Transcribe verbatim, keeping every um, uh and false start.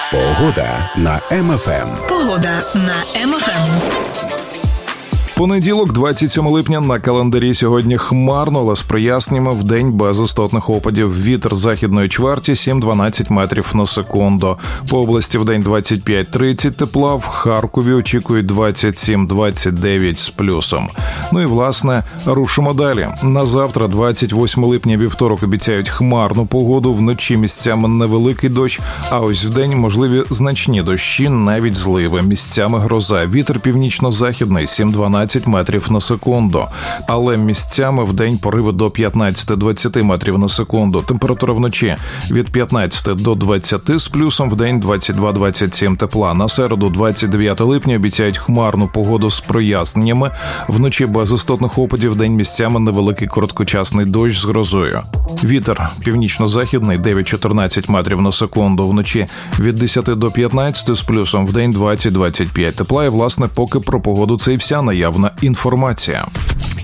Погода на Ем Еф Ем. Погода на Ем Еф Ем. Понеділок, двадцять сьоме липня, на календарі сьогодні хмарно, але з проясненнями, вдень без істотних опадів. Вітер західної чверті сім-дванадцять метрів на секунду. По області вдень двадцять п'ять тридцять тепла, в Харкові очікують двадцять сім двадцять дев'ять з плюсом. Ну і, власне, рушимо далі. На завтра, двадцять восьме липня, вівторок, обіцяють хмарну погоду, вночі місцями невеликий дощ, а ось вдень можливі значні дощі, навіть зливи, місцями гроза. Вітер північно-західний сім-дванадцять метрів на секунду. Але місцями вдень пориви до п'ятнадцять-двадцять метрів на секунду. Температура вночі від п'ятнадцяти до двадцяти з плюсом, вдень двадцять два двадцять сім тепла. На середу, двадцять дев'яте липня, обіцяють хмарну погоду з проясненнями. Вночі без істотних опадів, вдень місцями невеликий короткочасний дощ з грозою. Вітер північно-західний дев'ять-чотирнадцять метрів на секунду. Вночі від десяти до п'ятнадцяти з плюсом, вдень двадцять двадцять п'ять тепла. І, власне, поки про погоду це і вся наявна інформація.